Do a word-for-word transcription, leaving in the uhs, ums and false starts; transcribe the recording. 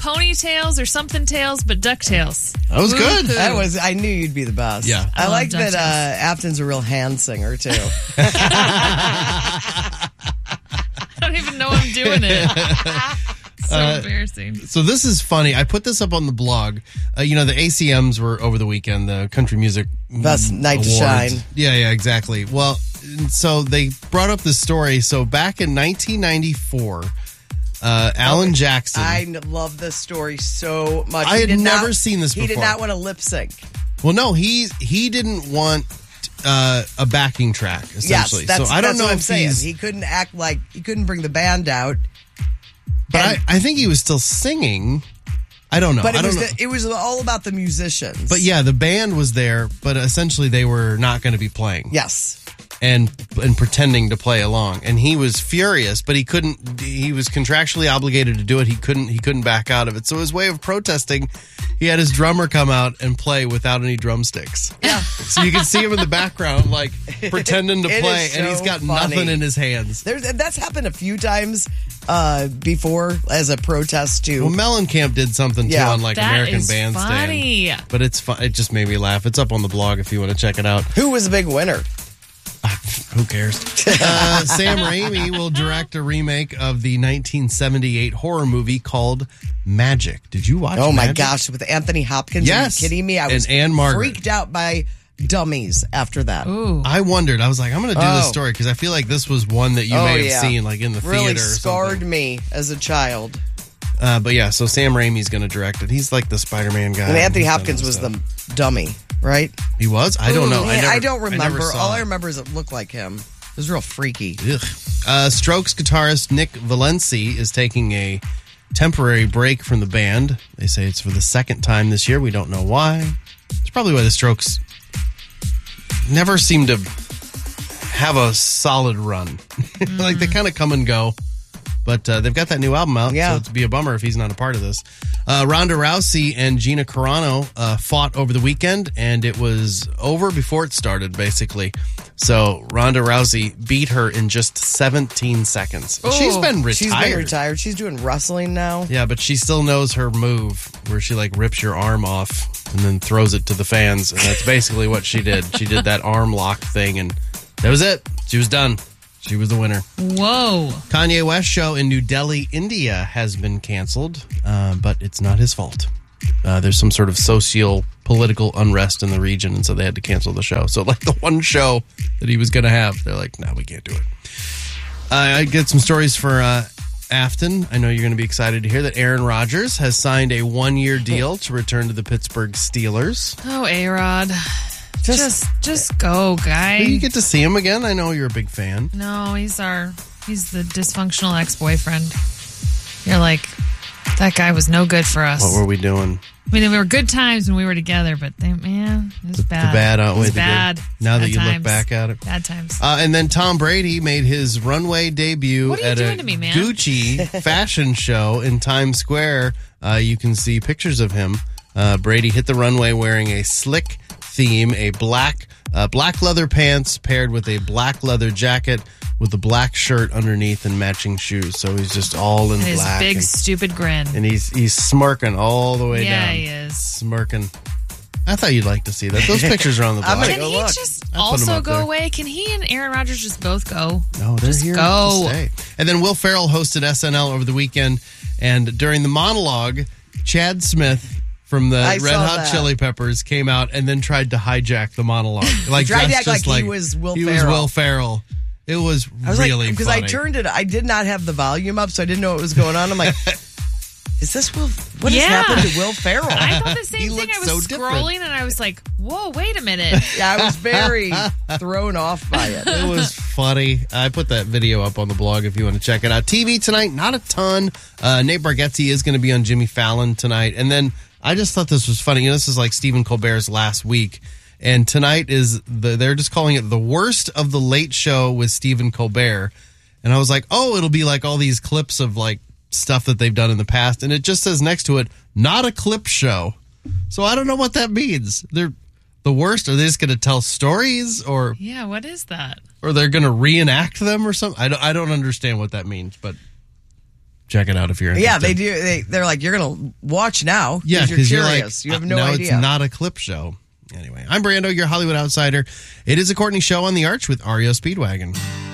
ponytails or something tails, but DuckTales. That was good. That was. I knew you'd be the best. Yeah. I, I like love that uh, Afton's a real hand singer, too. I don't even know I'm doing it. So Uh, embarrassing. So this is funny. I put this up on the blog. Uh, you know, the A C Ms were over the weekend, the Country Music Best mm, night to Awards. shine. Yeah, yeah, exactly. Well, so they brought up this story. So back in nineteen ninety-four, uh, Alan Jackson. I n- love this story so much. I He had did never not- seen this He did before. not want to lip sync. Well, no, he he didn't want uh, a backing track, essentially. Yes, that's, so I don't that's know what I'm if saying. he's. He couldn't act like he couldn't bring the band out. But and- I, I think he was still singing. I don't know. But I it don't was know. the, it was all about the musicians. But yeah, the band was there, but essentially they were not going to be playing. Yes. And and pretending to play along, and he was furious, but he couldn't. He was contractually obligated to do it. He couldn't. He couldn't back out of it. So his way of protesting, he had his drummer come out and play without any drumsticks. Yeah. So you can see him in the background, like pretending to It play, is and he's so got funny. nothing in his hands. There's that's happened a few times uh, before as a protest too. Well, Mellencamp did something Yeah. too on like That American is Bandstand, funny. but it's fun. It just made me laugh. It's up on the blog if you want to check it out. Who was a big winner? Who cares? Uh, Sam Raimi will direct a remake of the nineteen seventy-eight horror movie called Magic. Did you watch Oh my Magic? gosh, with Anthony Hopkins. Yes. Are you kidding me? I And was Anne Margaret. freaked out by Dummies after that. Ooh. I wondered. I was like, I'm going to do this Oh. story because I feel like this was one that you Oh, may have yeah. seen like in the Really theater or scarred something. me as a child. Uh, but yeah, so Sam Raimi's going to direct it. He's like the Spider-Man guy. And Anthony He's done Hopkins other was stuff. the dummy, right? He was? I don't know. Man, I, never, I don't remember. I never saw All it. I remember is it looked like him. It was real freaky. Ugh. Uh, Strokes guitarist Nick Valenci is taking a temporary break from the band. They say it's for the second time this year. We don't know why. It's probably why the Strokes never seem to have a solid run. Like they kind of come and go. But uh, they've got that new album out, Yeah. so it'd be a bummer if he's not a part of this. Uh, Ronda Rousey and Gina Carano uh, fought over the weekend, and it was over before it started, basically. So Ronda Rousey beat her in just seventeen seconds. She's been retired. She's been retired. She's doing wrestling now. Yeah, but she still knows her move where she like rips your arm off and then throws it to the fans. And that's basically what she did. She did that arm lock thing, and that was it. She was done. She was the winner. Whoa. Kanye West show in New Delhi, India has been canceled, uh, but it's not his fault. Uh, there's some sort of socio-political unrest in the region, and so they had to cancel the show. So, like, the one show that he was going to have, they're like, no, we can't do it. Uh, I get some stories for uh, Afton. I know you're going to be excited to hear that Aaron Rodgers has signed a one-year deal to return to the Pittsburgh Steelers. Oh, A-Rod. Just, just, just go, guy. Do you get to see him again? I know you're a big fan. No, he's our, he's the dysfunctional ex-boyfriend. You're like, that guy was no good for us. What were we doing? I mean, there were good times when we were together, but they, man, it was The, bad. the bad It outweigh was the bad. good. Now that Bad you look times. back at it. Bad times. Uh, and then Tom Brady made his runway debut What are you at doing a to me, man? Gucci fashion show in Times Square. Uh, you can see pictures of him. Uh, Brady hit the runway wearing a slick theme, a black uh, black leather pants paired with a black leather jacket with a black shirt underneath and matching shoes. So he's just all in And his black. big, and, stupid grin. and he's he's smirking all the way Yeah, down. he is. Smirking. I thought you'd like to see that. Those pictures are on the blog. I'm gonna Can go he look. just I'll put him also up go there. away? Can he and Aaron Rodgers just both go? No, they're Just here go. to stay. And then Will Ferrell hosted S N L over the weekend, and during the monologue, Chad Smith from the I Red saw Hot that. Chili Peppers came out and then tried to hijack the monologue. Like Tried to dressed act just like he was Will he was Ferrell. Will Ferrell. It was, I was really like, because funny. I turned it, I did not have the volume up, so I didn't know what was going on. I'm like, is this Will? What Yeah. has happened to Will Ferrell? I thought the same He thing. looked I was so different. scrolling and I was like, whoa, wait a minute. Yeah, I was very thrown off by it. It was funny. I put that video up on the blog if you want to check it out. T V tonight, not a ton. Uh, Nate Bargatze is going to be on Jimmy Fallon tonight. And then I just thought this was funny. You know, this is like Stephen Colbert's last week. And tonight is, the they're just calling it the worst of the late show with Stephen Colbert. And I was like, oh, it'll be like all these clips of like stuff that they've done in the past. And it just says next to it, not a clip show. So I don't know what that means. They're the worst. Are they just going to tell stories or... Yeah, what is that? or they're going to reenact them or something. I don't, I don't understand what that means, but check it out if you're interested. Yeah, they do. They, they're like, you're going to watch now. Yeah, you're because you're, curious. like, you have no no, idea. it's not a clip show. Anyway, I'm Brando, your Hollywood outsider. It is a Courtney Show on the Arch with R E O Speedwagon.